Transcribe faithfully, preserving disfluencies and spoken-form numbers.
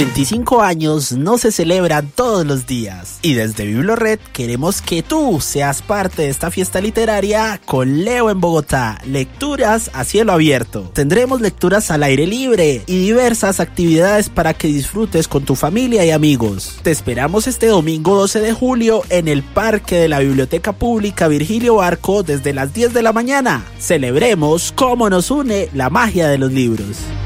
veinticinco años no se celebran todos los días y desde Biblored queremos que tú seas parte de esta fiesta literaria con Leo en Bogotá, lecturas a cielo abierto. Tendremos lecturas al aire libre y diversas actividades para que disfrutes con tu familia y amigos. Te esperamos este domingo doce de julio en el Parque de la Biblioteca Pública Virgilio Barco desde las diez de la mañana. Celebremos cómo nos une la magia de los libros.